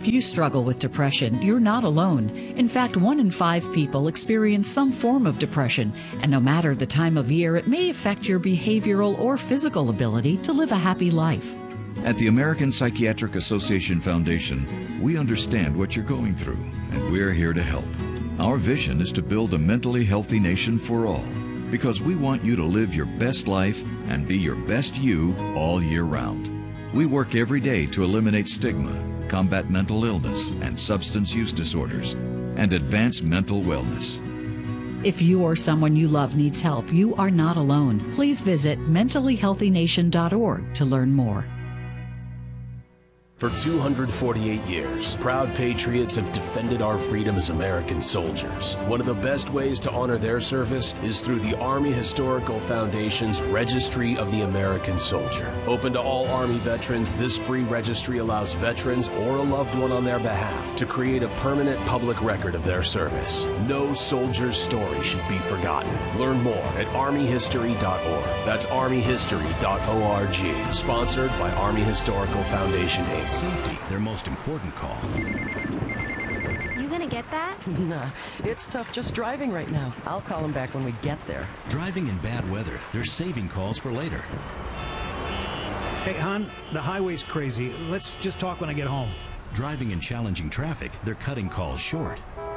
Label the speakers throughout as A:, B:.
A: If you struggle with depression, you're not alone. In fact, 1 in 5 people experience some form of depression, and no matter the time of year, it may affect your behavioral or physical ability to live a happy life.
B: At the American Psychiatric Association Foundation, we understand what you're going through, and we're here to help. Our vision is to build a mentally healthy nation for all, because we want you to live your best life and be your best you all year round. We work every day to eliminate stigma, combat mental illness and substance use disorders, and advance mental wellness.
A: If you or someone you love needs help, you are not alone. Please visit mentallyhealthynation.org to learn more.
C: For 248 years, proud patriots have defended our freedom as American soldiers. One of the best ways to honor their service is through the Army Historical Foundation's Registry of the American Soldier. Open to all Army veterans, this free registry allows veterans or a loved one on their behalf to create a permanent public record of their service. No soldier's story should be forgotten. Learn more at armyhistory.org. That's armyhistory.org. Sponsored by Army Historical Foundation, Inc.
D: Safety, their most important call.
E: You gonna get that?
F: Nah, it's tough just driving right now. I'll call him back when we get there.
D: Driving in bad weather, they're saving calls for later.
G: Hey, hon, the highway's crazy. Let's just talk when I get home.
D: Driving in challenging traffic, they're cutting calls short.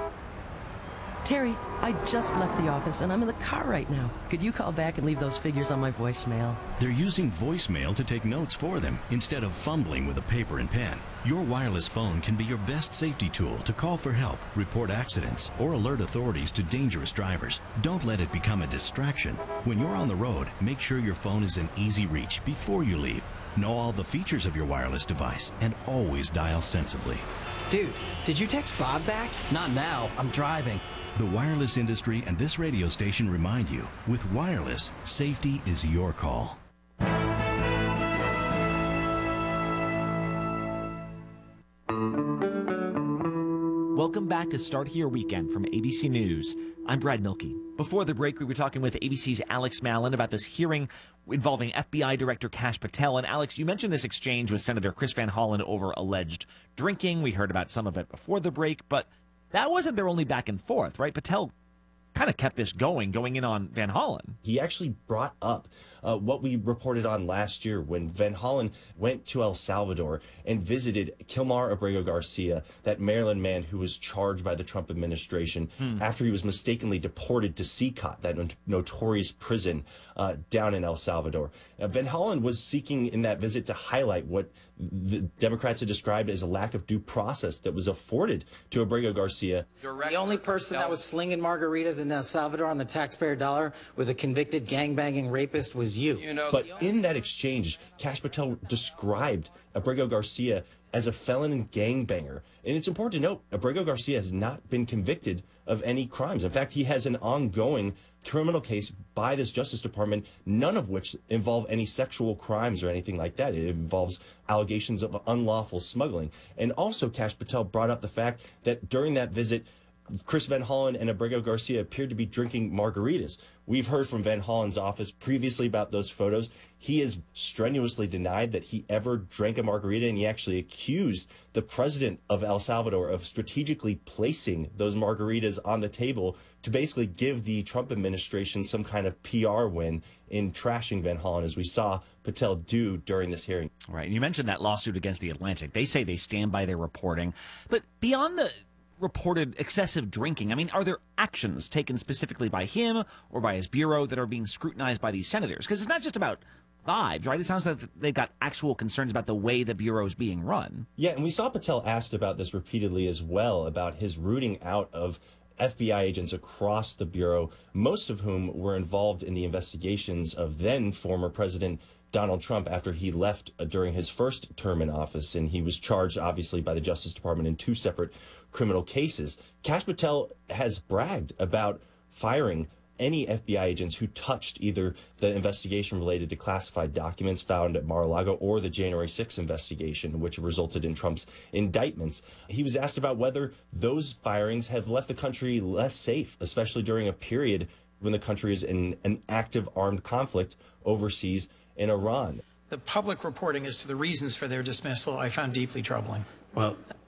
F: Terry, I just left the office and I'm in the car right now. Could you call back and leave those figures on my voicemail?
D: They're using voicemail to take notes for them instead of fumbling with a paper and pen. Your wireless phone can be your best safety tool to call for help, report accidents, or alert authorities to dangerous drivers. Don't let it become a distraction. When you're on the road, make sure your phone is in easy reach before you leave. Know all the features of your wireless device and always dial sensibly.
H: Dude, did you text Bob back?
I: Not now. I'm driving.
D: The wireless industry and this radio station remind you, with wireless, safety is your call.
J: Welcome back to Start Here Weekend from ABC News. I'm Brad Milkey. Before the break, we were talking with ABC's Alex Malin about this hearing involving FBI Director Kash Patel. And Alex, you mentioned this exchange with Senator Chris Van Hollen over alleged drinking. We heard about some of it before the break, but that wasn't their only back and forth, right? Patel kind of kept this going in on Van Hollen.
K: He actually brought up what we reported on last year when Van Hollen went to El Salvador and visited Kilmar Abrego Garcia, that Maryland man who was charged by the Trump administration after he was mistakenly deported to CCOT, that notorious prison down in El Salvador. Van Hollen was seeking in that visit to highlight what the Democrats had described as a lack of due process that was afforded to Abrego Garcia.
H: The only person that was slinging margaritas in El Salvador on the taxpayer dollar with a convicted gangbanging rapist was you.
K: But in that exchange, Kash Patel described Abrego Garcia as a felon and gangbanger. And it's important to note, Abrego Garcia has not been convicted of any crimes. In fact, he has an ongoing criminal case by this Justice Department, none of which involve any sexual crimes or anything like that. It involves allegations of unlawful smuggling. And also, Kash Patel brought up the fact that during that visit, Chris Van Hollen and Abrego Garcia appeared to be drinking margaritas. We've heard from Van Hollen's office previously about those photos. He has strenuously denied that he ever drank a margarita, and he actually accused the president of El Salvador of strategically placing those margaritas on the table to basically give the Trump administration some kind of PR win in trashing Van Hollen, as we saw Patel do during this hearing.
J: Right, and you mentioned that lawsuit against The Atlantic. They say they stand by their reporting. But beyond the reported excessive drinking, I mean, are there actions taken specifically by him or by his bureau that are being scrutinized by these senators? Because it's not just about vibes, right? It sounds like they've got actual concerns about the way the bureau is being run.
K: Yeah, and we saw Patel asked about this repeatedly as well, about his rooting out of FBI agents across the bureau, most of whom were involved in the investigations of then former President Donald Trump after he left during his first term in office, and he was charged, obviously, by the Justice Department in 2 separate criminal cases. Kash Patel has bragged about firing any FBI agents who touched either the investigation related to classified documents found at Mar-a-Lago or the January 6th investigation, which resulted in Trump's indictments. He was asked about whether those firings have left the country less safe, especially during a period when the country is in an active armed conflict overseas in Iran.
L: The public reporting as to the reasons for their dismissal I found deeply troubling.
H: Well,